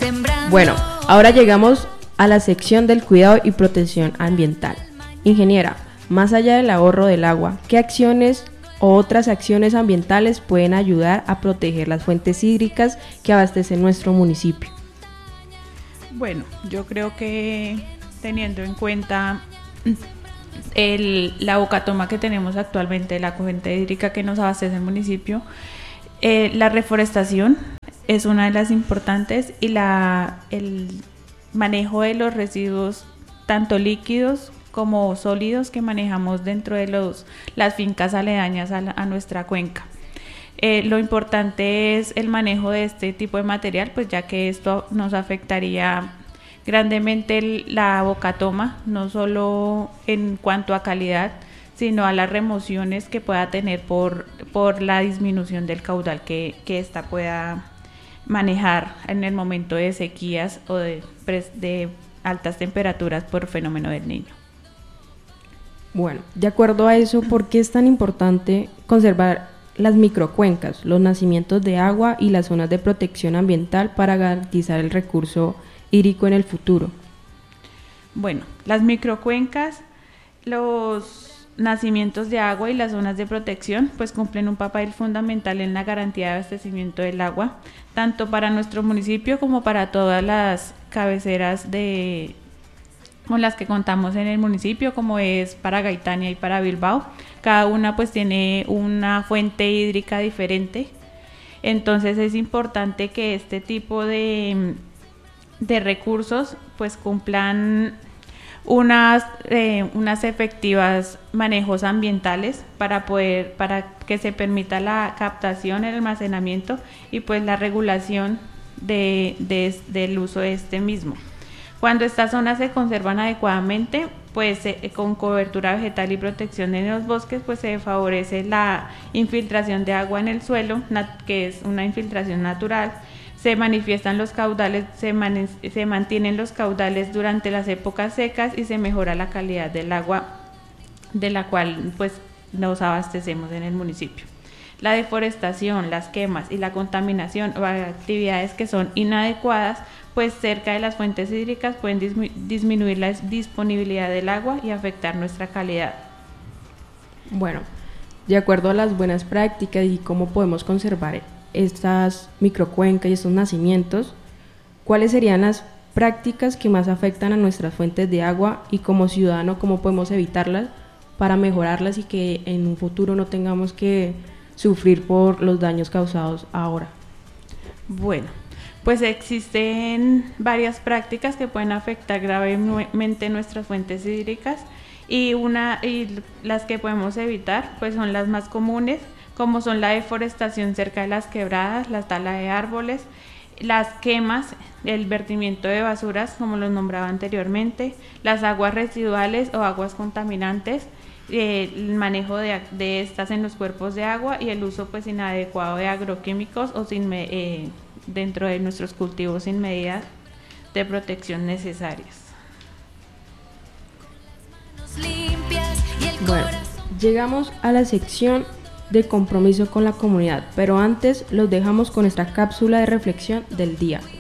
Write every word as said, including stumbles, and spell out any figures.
Bueno, ahora llegamos a la sección del cuidado y protección ambiental. Ingeniera, más allá del ahorro del agua, ¿qué acciones o otras acciones ambientales pueden ayudar a proteger las fuentes hídricas que abastecen nuestro municipio? Bueno, yo creo que teniendo en cuenta el, la bocatoma que tenemos actualmente, la corriente hídrica que nos abastece el municipio, eh, la reforestación es una de las importantes y la, el manejo de los residuos tanto líquidos como sólidos que manejamos dentro de los, las fincas aledañas a, la, a nuestra cuenca. Eh, lo importante es el manejo de este tipo de material, pues ya que esto nos afectaría grandemente el, la bocatoma, no solo en cuanto a calidad, sino a las remociones que pueda tener por, por la disminución del caudal que, que ésta pueda manejar en el momento de sequías o de, de altas temperaturas por fenómeno del Niño. Bueno, de acuerdo a eso, ¿por qué es tan importante conservar las microcuencas, los nacimientos de agua y las zonas de protección ambiental para garantizar el recurso hídrico en el futuro? Bueno, las microcuencas, los nacimientos de agua y las zonas de protección pues cumplen un papel fundamental en la garantía de abastecimiento del agua, tanto para nuestro municipio como para todas las cabeceras de con las que contamos en el municipio, como es para Gaitania y para Bilbao. Cada una pues tiene una fuente hídrica diferente, entonces es importante que este tipo de, de recursos pues cumplan unas, eh, unas efectivas manejos ambientales para poder, para que se permita la captación, el almacenamiento y pues la regulación de, de, del uso de este mismo. Cuando estas zonas se conservan adecuadamente, pues eh, con cobertura vegetal y protección en los bosques, pues se favorece la infiltración de agua en el suelo, que es una infiltración natural. Se manifiestan los caudales, se, man, se mantienen los caudales durante las épocas secas y se mejora la calidad del agua de la cual pues nos abastecemos en el municipio. La deforestación, las quemas y la contaminación o actividades que son inadecuadas pues cerca de las fuentes hídricas pueden dismi- disminuir la disponibilidad del agua y afectar nuestra calidad. Bueno, de acuerdo a las buenas prácticas y cómo podemos conservar estas microcuencas y estos nacimientos, ¿cuáles serían las prácticas que más afectan a nuestras fuentes de agua y como ciudadano cómo podemos evitarlas para mejorarlas y que en un futuro no tengamos que sufrir por los daños causados ahora? Bueno, pues existen varias prácticas que pueden afectar gravemente nuestras fuentes hídricas y, una, y las que podemos evitar pues son las más comunes, como son la deforestación cerca de las quebradas, la tala de árboles, las quemas, el vertimiento de basuras, como los nombraba anteriormente, las aguas residuales o aguas contaminantes, eh, el manejo de, de estas en los cuerpos de agua y el uso pues inadecuado de agroquímicos o sin eh, dentro de nuestros cultivos sin medidas de protección necesarias. Bueno, llegamos a la sección de compromiso con la comunidad, pero antes los dejamos con nuestra cápsula de reflexión del día.